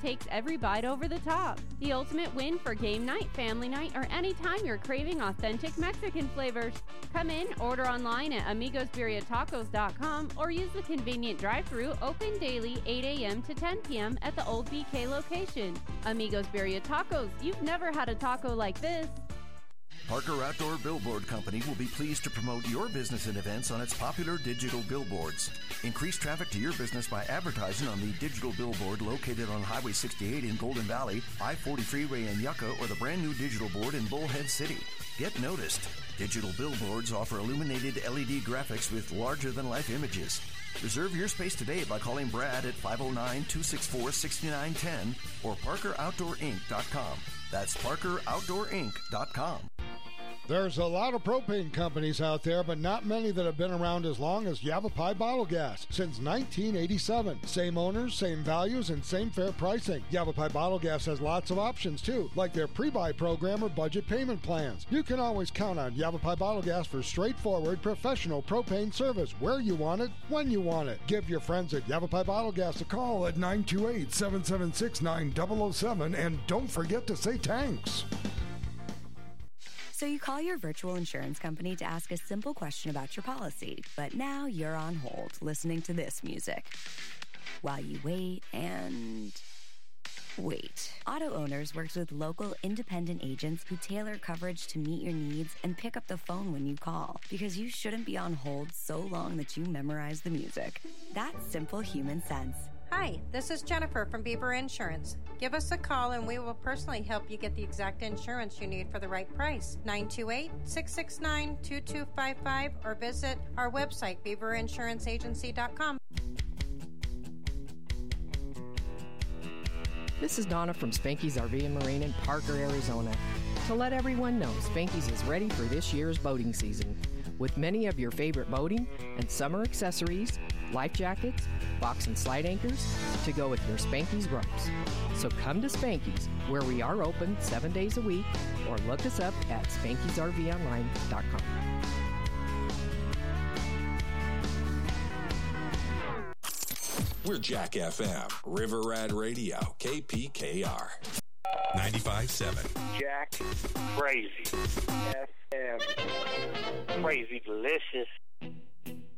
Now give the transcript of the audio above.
takes every bite over the top. The ultimate win for game night, family night, or anytime you're craving authentic Mexican flavors. Come in, order online at amigosbirriatacos.com or use the convenient drive-thru open daily 8 a.m. to 10 p.m. at the Old BK location. Amigos Birria Tacos, you've never had a taco like this. Parker Outdoor Billboard Company will be pleased to promote your business and events on its popular digital billboards. Increase traffic to your business by advertising on the digital billboard located on Highway 68 in Golden Valley, I-40 Freeway in Yucca, or the brand new digital board in Bullhead City. Get noticed. Digital billboards offer illuminated LED graphics with larger-than-life images. Reserve your space today by calling Brad at 509-264-6910 or ParkerOutdoorInc.com. That's ParkerOutdoorInc.com. There's a lot of propane companies out there, but not many that have been around as long as Yavapai Bottle Gas. Since 1987. Same owners, same values, and same fair pricing. Yavapai Bottle Gas has lots of options, too, like their pre-buy program or budget payment plans. You can always count on Yavapai Bottle Gas for straightforward, professional propane service where you want it, when you want it. Give your friends at Yavapai Bottle Gas a call at 928-776-9007, and don't forget to say thanks. So you call your virtual insurance company to ask a simple question about your policy, but now you're on hold listening to this music while you wait and wait. Auto Owners works with local independent agents who tailor coverage to meet your needs and pick up the phone when you call, because you shouldn't be on hold so long that you memorize the music. That's simple human sense. Hi, this is Jennifer from Beaver Insurance. Give us a call and we will personally help you get the exact insurance you need for the right price. 928-669-2255 or visit our website, beaverinsuranceragency.com. This is Donna from Spanky's RV and Marine in Parker, Arizona. To let everyone know, Spanky's is ready for this year's boating season with many of your favorite boating and summer accessories, life jackets, box and slide anchors to go with your Spanky's ropes. So come to Spanky's, where we are open 7 days a week, or look us up at Spanky'sRVOnline.com. We're Jack FM, River Rad Radio, KPKR. 95.7. Jack Crazy FM. Crazy delicious.